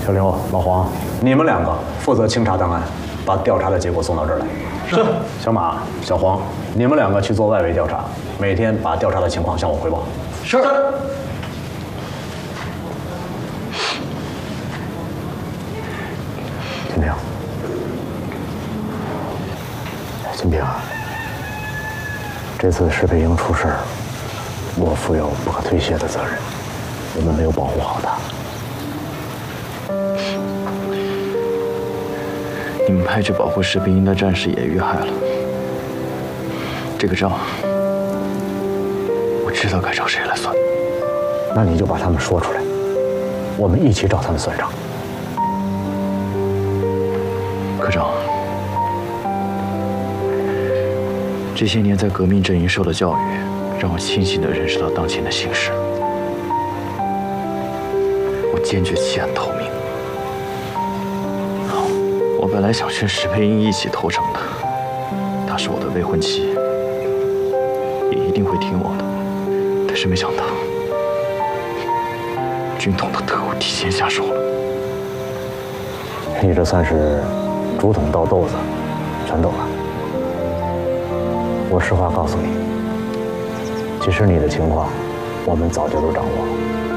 小刘、老黄，你们两个负责清查档案，把调查的结果送到这儿来。 是。 小马、小黄，你们两个去做外围调查，每天把调查的情况向我汇报。 是。 金平，金平啊，这次石佩英出事儿，我负有不可推卸的责任，我们没有保护好她。 你们派去保护石佩英的战士也遇害了，这个账我知道该找谁来算。 那你就把他们说出来，我们一起找他们算账。 科长，这些年在革命阵营受的教育，让我清醒地认识到当前的形势。我坚决弃暗投明。好，我本来想劝石佩英一起投诚的，她是我的未婚妻，也一定会听我的。但是没想到，军统的特务提前下手了。 你这算是竹筒倒豆子，全懂了。我实话告诉你，其实你的情况，我们早就都掌握了。